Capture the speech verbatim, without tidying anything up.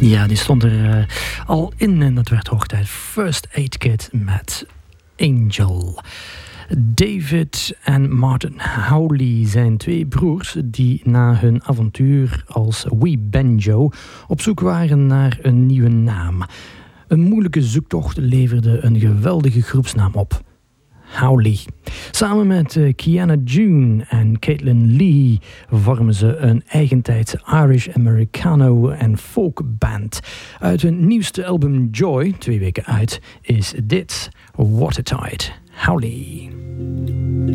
Ja, die stond er uh, al in en dat werd hoog tijd. First Aid Kit met Angel. David en Martin Howley zijn twee broers die na hun avontuur als Wee Banjo op zoek waren naar een nieuwe naam. Een moeilijke zoektocht leverde een geweldige groepsnaam op. Howley. Samen met uh, Kiana June en Caitlin Lee vormen ze een eigentijdse Irish Americano en folk band. Uit hun nieuwste album Joy, twee weken uit, is dit Watertight. Howley.